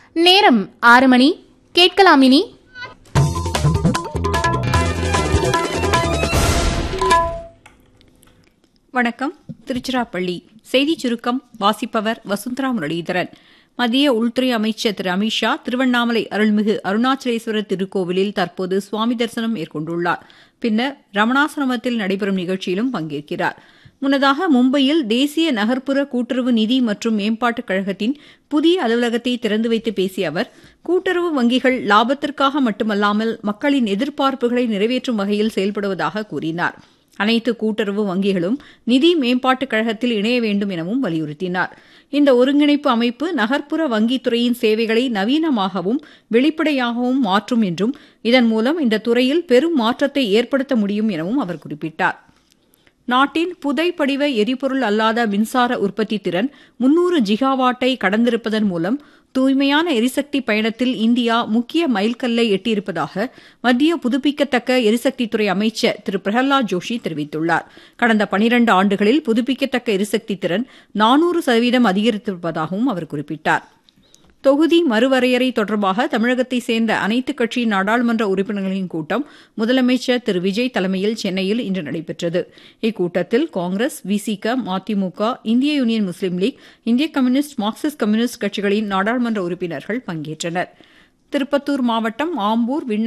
நேரம் 6 மணி. கேட்கலாம் இனி வணக்கம். திருச்சிராப்பள்ளி செய்திச் சுருக்கம் வாசிப்பவர் வசுந்தரா முரளிதரன். மத்திய உள்துறை அமைச்சர் திரு அமித்ஷா திருவண்ணாமலை அருள்மிகு அருணாச்சலேஸ்வரர் திருக்கோவிலில் தற்போது சுவாமி தரிசனம் மேற்கொண்டுள்ளார். பின்னர் ரமணாசிரமத்தில் நடைபெறும் நிகழ்ச்சியிலும் பங்கேற்கிறார். முன்னதாக மும்பையில் தேசிய நகர்ப்புற கூட்டுறவு நிதி மற்றும் மேம்பாட்டுக் கழகத்தின் புதிய அலுவலகத்தை திறந்து வைத்து பேசிய அவர், கூட்டுறவு வங்கிகள் லாபத்திற்காக மட்டுமல்லாமல் மக்களின் எதிர்பார்ப்புகளை நிறைவேற்றும் வகையில் செயல்படுவதாக கூறினார். அனைத்து கூட்டுறவு வங்கிகளும் நிதி மேம்பாட்டுக் கழகத்தில் இணைய வேண்டும் எனவும் வலியுறுத்தினார். இந்த ஒருங்கிணைப்பு அமைப்பு நகர்ப்புற வங்கித்துறையின் சேவைகளை நவீனமாகவும் வெளிப்படையாகவும் மாற்றும் என்றும் இதன் மூலம் இந்த துறையில் பெரும் மாற்றத்தை ஏற்படுத்த முடியும் எனவும் அவர் குறிப்பிட்டார். நாட்டின் புதைப்படிவ எரிபொருள் அல்லாத மின்சார உற்பத்தி திறன் 300 ஜிகாவாட்டை கடந்திருப்பதன் மூலம் தூய்மையான எரிசக்தி பயணத்தில் இந்தியா முக்கிய மைல்கல்லை எட்டியிருப்பதாக மத்திய புதுப்பிக்கத்தக்க எரிசக்தித்துறை அமைச்சர் திரு பிரஹலாத் ஜோஷி தெரிவித்துள்ளார். கடந்த 12 ஆண்டுகளில் புதுப்பிக்கத்தக்க எரிசக்தி திறன் 400% அதிகரித்திருப்பதாகவும் அவர் குறிப்பிட்டார். தொகுதி மறுவரையறை தொடர்பாக தமிழகத்தைச் சேர்ந்த அனைத்துக் கட்சி நாடாளுமன்ற உறுப்பினர்களின் கூட்டம் முதலமைச்சர் திரு விஜய் தலைமையில் சென்னையில் இன்று நடைபெற்றது. இக்கூட்டத்தில் காங்கிரஸ், விசிக, மதிமுக, இந்திய யூனியன் முஸ்லீம் லீக், இந்திய கம்யூனிஸ்ட், மார்க்சிஸ்ட் கம்யூனிஸ்ட் கட்சிகளின் நாடாளுமன்ற உறுப்பினர்கள் பங்கேற்றனர். திருப்பத்தூர் மாவட்டம் ஆம்பூர்